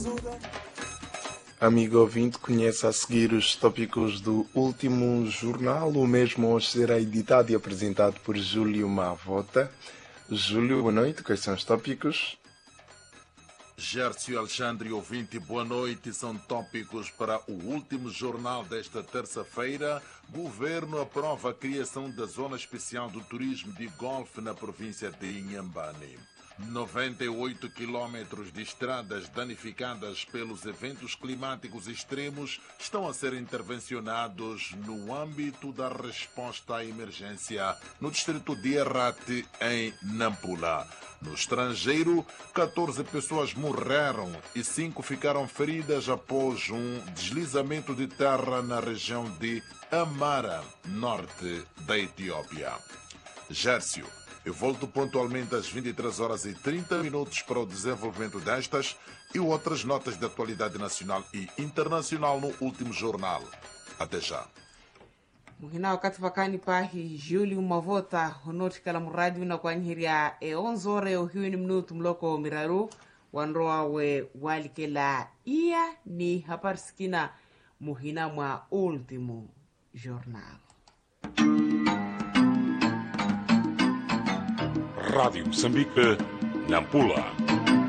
Amigo ouvinte, conhece a seguir os tópicos do último jornal, o mesmo hoje será editado e apresentado por Júlio Mavota. Júlio, boa noite, quais são os tópicos? Gércio Alexandre, ouvinte, boa noite. São tópicos para o último jornal desta terça-feira. Governo aprova a criação da Zona Especial do Turismo de Golfe na província de Inhambane. 98 quilômetros de estradas danificadas pelos eventos climáticos extremos estão a ser intervencionados no âmbito da resposta à emergência no distrito de Errate, em Nampula. No estrangeiro, 14 pessoas morreram e 5 ficaram feridas após um deslizamento de terra na região de Amara, norte da Etiópia. Gércio, eu volto pontualmente às 23h30 para o desenvolvimento destas e outras notas de atualidade nacional e internacional no último jornal. Até já. Mukina wakati vakani pahi Júlio Mavota honoti kala muradi na kwanyiria 11 uhiwi ni minuto mloko miraru wanroa we walikela ia ni haparsikina muhina mwa último jornal. Rádio Moçambique, Nampula.